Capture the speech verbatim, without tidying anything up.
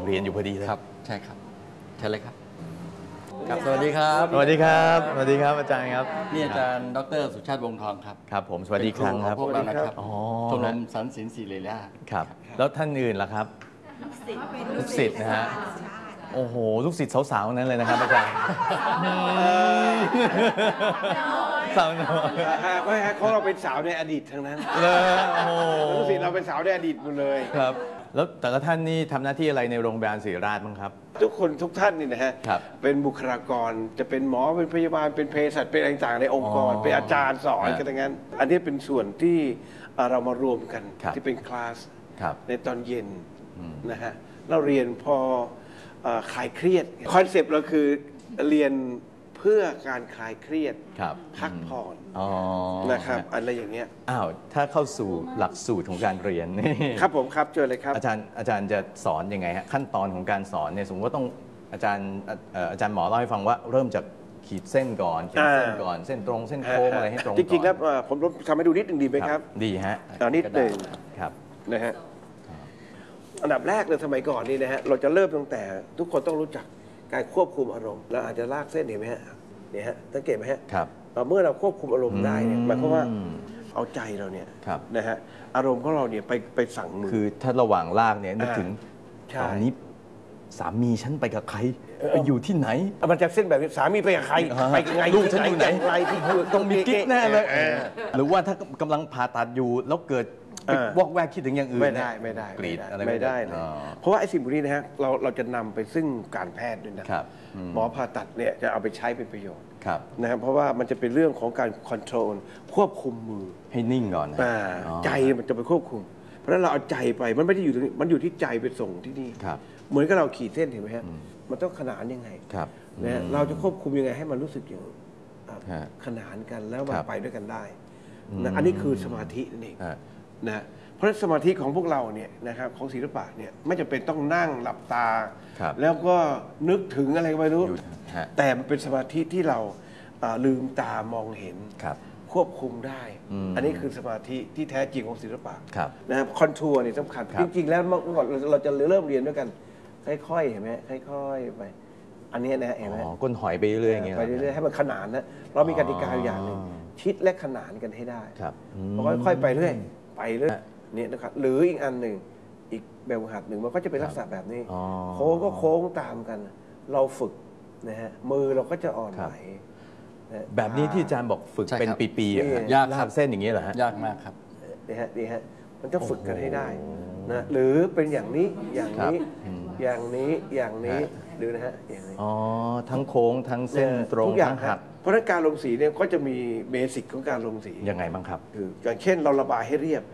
เรียนอยู่พอดีเลยครับใช่ครับเชิญเลยครับครับสวัสดีครับสวัสดีครับสวัสดีครับอาจารย์ครับนี่อาจารย์ดรสุชาติวงศ์ทองครับครับผมสวัสดีครั้งครับพวกเรานะครับอ๋อชมรมสันสินศิริราชครับแล้วท่านอื่นล่ะครับลูกศิษย์นะฮะโอ้โหลูกศิษย์สาวๆนั้นเลยนะครับอาจารย์สาวน้อยไม่ฮะเขาเราเป็นสาวในอดีตทั้งนั้นเลยโอ้โหรู้สิเราเป็นสาวในอดีตหมดเลยครับแล้วแต่ละท่านนี่ทำหน้าที่อะไรในโรงพยาบาลศิริราชบ้างครับทุกคนทุกท่านนี่นะฮะครับเป็นบุคลากรจะเป็นหมอเป็นพยาบาลเป็นเภสัชเป็นอะไรต่างๆในองค์กรอ๋อเป็นอาจารย์สอนครับกันทั้งนั้น อันนี้เป็นส่วนที่เอ่อเรามารวมกันครับที่เป็นคลาสครับในตอนเย็นอืมนะฮะเราเรียนพอเอ่อคลายเครียดคอนเซปต์เราคือเรียนเพื่อการคลายเครียดครับพักผ่อนอ๋อนะครับอะไรอย่างเงี้ยอ้าวถ้าเข้าสู่หลักสูตรของการเรียนนี่ครับผมครับเจอเลยครับอาจารย์อาจารย์จะสอนยังไงฮะขั้นตอนของการสอนเนี่ยสมมติว่าต้องอาจารย์เอ่ออาจารย์หมอเล่าให้ฟังว่าเริ่มจากขีดเส้นก่อนเขียนเส้นก่อนเส้นตรงเส้นโค้งอะไรให้ตรงก่จอนริงๆแล้วเอ่อผมทำให้ดูนิดหนึ่งดีไหมครับดีฮะเอานิดหนึ่งครับนะฮะอันดับแรกเลยสมัยก่อนนี่นะฮะเราจะเริ่มตั้งแต่ทุกคนต้องรู้จักการควบคุมอารมณ์เราอาจจะลากเส้นเห็นไหมฮะเนี่ยฮะสังเกตไหมฮะครับเอ่อเมื่อเราควบคุมอารมณ์ได้เนี่ยอืมหมายความว่าเอาใจเราเนี่ยครับนะฮะอารมณ์ของเราเนี่ยไปไปสั่งมือคือถ้าระหว่างลากเนี่ยนึกถึงใช่ตอนนี้สามีฉันไปกับใครไปอยู่ที่ไหนมันจะเส้นแบบนี้สามีไปกับใครไปกับไงลูกฉันอยู่ไหนใครที่ต้องมีกิ๊กแน่เลยออหรือว่าถ้ากำลังผ่าตัดอยู่แล้วเกิดไปเออวอกแวกคิดถึงอย่างอื่นไม่ได้เนี่ยไม่ได้กรีดอะไรไม่ได้เลยอ๋อเพราะว่าไอ้สิ่งพวกนี้นะฮะเราเราจะนำไปซึ่งการแพทย์ด้วยนะครับอืมหมอผ่าตัดเนี่ยจะเอาไปใช้เป็นประโยชน์ครับนะครับเพราะว่ามันจะเป็นเรื่องของการคอนโทรลควบคุมมือให้นิ่งก่อนนะอ่าอ๋อใจมันจะไปควบคุม เพราะฉะนั้นเราเอาใจไปมันไม่ได้อยู่ตรงนี้มันอยู่ที่ใจไปส่งที่นี่ครับเหมือนกับเราขีดเส้นเห็นไหมฮะมันต้องขนานยังไงครับนะฮะอืมเราจะควบคุมยังไงให้มันรู้สึกอย่างอ่าฮะขนานกันแล้วมัคน รับไปด้วยกันได้อืมนะอันนี้คือสมาธินั่นเองฮะนะเพราะฉะนั้นสมาธิของพวกเราเนี่ยนะครับของศิลปะเนี่ยไม่จำเป็นต้องนั่งหลับตาครับแล้วก็นึกถึงอะไรก็ไม่รู้อยู่ฮะแต่มันเป็นสมาธิที่เราอ่าลืมตามองเห็นครับควบคุมได้อืมอันนี้คือสมาธิที่แท้จริงของศิลปะครับนะครับคอนทัวร์นี่สำคัญครับจริงๆแล้วเมื่อก่อนเราเราจะเริ่มเรียนด้วยกัน ค่อยๆเห็นไหมค่อยๆไป อันนี้นะเห็นไหมอ๋อก้นหอยไปเรื่อยๆอย่างเงี้ยไปเรื่อยๆให้มันขนานนะเรามีกติกาอยู่อย่างหนึ่งอ๋อชิดและขนานกันให้ได้ครับอืมเราค่อยๆไปเรื่อยไปเรื่อยฮะเนี่ยนะครับหรืออีกอันหนึ่งอีกแบบหัดหนึ่งมันก็จะเป็นลักษณะแบบนี้อ๋อโค้งก็โค้งตามกัน เราฝึกนะฮะมือเราก็จะอ่อนครัไหบวนะแบบนี้ที่อาจารย์บอกฝึกใช่เป็นครับปีๆอะฮะนี่ยากครับลากเส้นอย่างนี้เหรอฮะยากมากครับนี่ฮะนี่ฮะมันจะฝึกกันให้ได้โอ้โหนะหรือเป็นอย่างนี้อย่างนี้ครับอืมอย่างนี้อย่างนี้ฮะหรือนะฮะอย่างนี้อ๋อทั้งโค้งทั้งเส้นตรงทุกอย่างทั้งหักฮะเพราะฉะนั้นการลงสีเนี่ยก็จะมีเบสิกของการลงสียังไงบ้างครับคืออย่างเช่นเราระบายให้เรียบ